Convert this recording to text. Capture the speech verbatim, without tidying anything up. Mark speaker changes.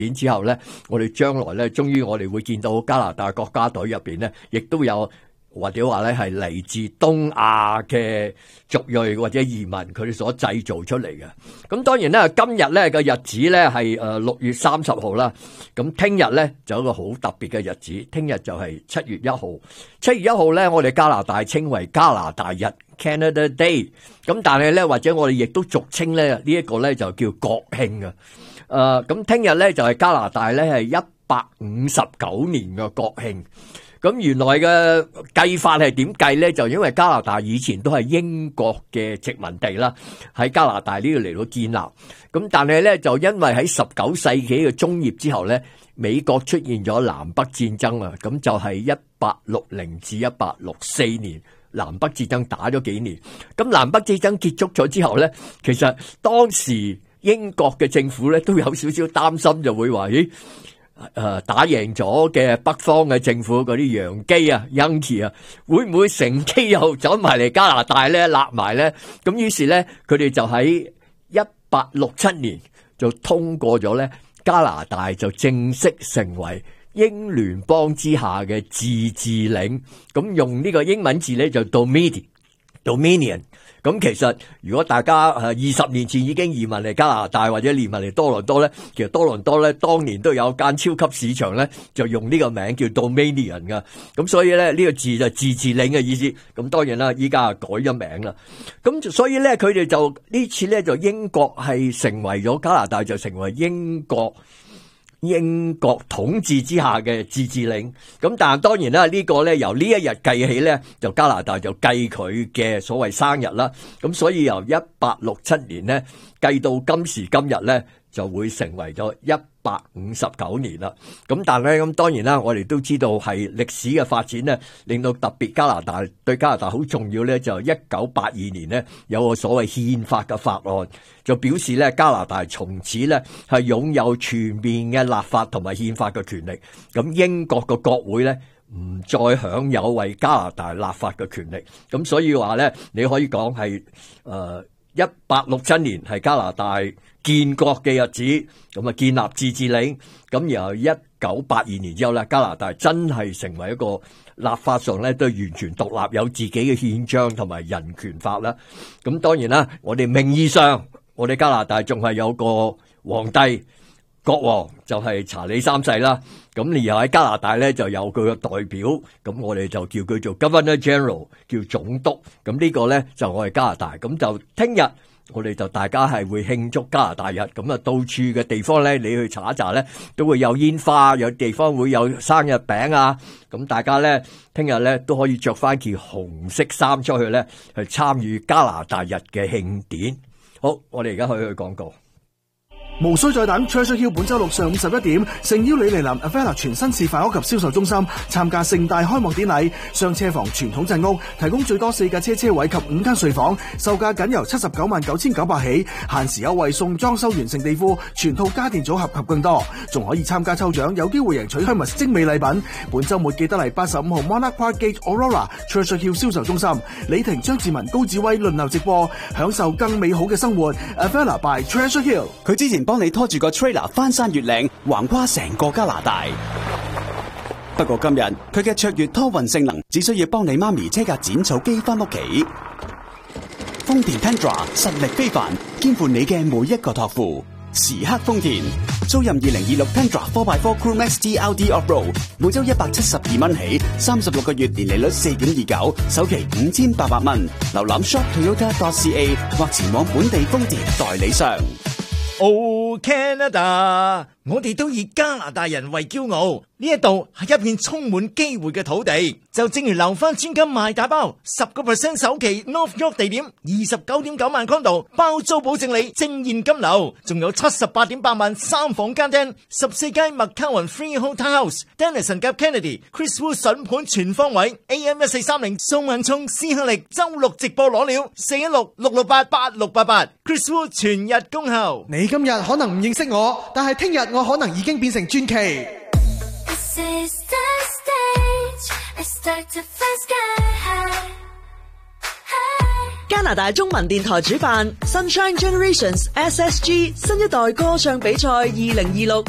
Speaker 1: 年之後咧，我哋將來咧，終於我哋會見到加拿大國家隊入邊咧，亦都有或者話咧係嚟自東亞嘅族裔或者移民，佢哋所製造出嚟嘅。咁當然咧，今日咧個日子咧係誒六月三十號啦。咁聽日咧就有一個好特別嘅日子，聽日就係七月一號。七月一號咧，我哋加拿大稱為加拿大日 （Canada Day）。咁但係咧，或者我哋亦都俗稱咧呢一個咧就叫國慶啊。誒，咁聽日咧就係加拿大咧係一百五十九年嘅國慶。咁原來嘅計法係點計咧？就因為加拿大以前都係英國嘅殖民地啦，喺加拿大呢度嚟到建立。咁但係咧就因為喺十九世紀嘅中葉之後咧，美國出現咗南北戰爭啊。咁就係一八六零至一八六四年。南北戰爭打咗幾年。咁南北戰爭結束咗之後咧，其實當時英國嘅政府咧都有少少擔心，就會話咦誒打贏咗嘅北方嘅政府嗰啲洋基啊 Yankee 啊，會唔會乘機又走埋嚟加拿大咧，立埋咧？咁於是咧，佢哋就喺一八六七年就通過咗咧，加拿大就正式成為英聯邦之下嘅自治領。咁用呢個英文字咧就 Dominion Dominion。咁其實如果大家誒二十年前已經移民嚟加拿大或者移民嚟多倫多咧，其實多倫多咧當年都有間超級市場咧，就用呢個名叫 Dominion 噶。咁所以咧呢個字就自治領嘅意思。咁當然啦，依家改咗名啦。咁所以咧佢哋就呢次咧就英國係成為咗加拿大就成為英國。英國統治之下嘅自治領。咁但係當然啦，呢個咧由呢一日計起咧，就加拿大就計佢嘅所謂生日啦。咁所以由一八六七年咧計到今時今日咧，就會成為咗一百五十九年啦。咁但係咧，咁當然啦，我哋都知道係歷史嘅發展咧，令到特別加拿大對加拿大好重要咧，就一九八二年咧有個所謂憲法嘅法案，就表示咧加拿大從此咧係擁有全面嘅立法同埋憲法嘅權力。咁英國嘅國會咧唔再享有為加拿大立法嘅權力。咁所以話咧，你可以講係誒一八六七年係加拿大建國嘅日子，咁啊建立自治領。咁然後一九八二年之後咧，加拿大真係成為一個立法上咧都完全獨立，有自己嘅憲章同埋人權法啦。咁當然啦，我哋名義上我哋加拿大仲係有個皇帝國王，就係查理三世啦。咁然後喺加拿大咧就有佢嘅代表，咁我哋就叫佢做 Governor General， 叫總督。咁呢個咧就我哋加拿大。咁就聽日我哋就大家係會慶祝加拿大日。咁啊到處嘅地方咧，你去查一查咧，都會有煙花，有地方會有生日餅啊。咁大家咧聽日咧都可以着翻件紅色衫出去咧，去參與加拿大日嘅慶典。好，我哋而家去去廣告。
Speaker 2: 無需再等 Treasure Hill 本周六上午十一點，誠邀你嚟臨 Avella 全新示範屋及銷售中心參加盛大開幕典禮。雙車房傳統鎮屋提供最多四架車車位及五間睡房，售價僅由七十九萬九千九百起，限時優惠送裝修完成地庫、全套家電組合及更多，仲可以參加抽獎，有機會贏取香蜜精美禮品。本周末記得嚟八十五號 Monarch Park Gate Aurora Treasure Hill 銷售中心，李婷、張志文、高志威輪流直播，享受更美好嘅生活。Avella by Treasure Hill，
Speaker 3: 佢之前幫你拖住個 trailer 翻山越嶺，橫跨成個加拿大。不過今日佢嘅卓越拖運性能，只需要幫你媽咪車架剪草機翻屋企。豐田 Tundra 實力非凡，肩負你嘅每一個託付。時刻豐田，租任二零二六 Tundra 四 by 四 Crew Max T L D Off-Road， 每周一百七十二蚊起，三十六個月年利率四點二九，首期五千八百蚊。瀏覽 shop toyota dot c a 或前往本地豐田代理商。
Speaker 4: Oh Canada， 我哋都以加拿大人為驕傲，呢一度係一片充滿機會嘅土地。就正如留翻專金賣大包，十個 percent 首期 North York 地點，二十九點九萬 condo 包租保證你正現金流，仲有七十八點八萬三房間廳，十四間麥卡雲 Freehold Townhouse，Dennison 及 Kennedy，Chris Wu 筍盤全方位 ，A M 一四三零宋文聰施向力周六直播攞料，四一六六六八八六八八 ，Chris Wu 全日恭候。
Speaker 5: 你今日可能唔認識我，但係聽日我可能已經變成傳奇。
Speaker 6: 加拿大中文電台主辦 Sunshine Generations S S G 新一代歌唱比賽二零二六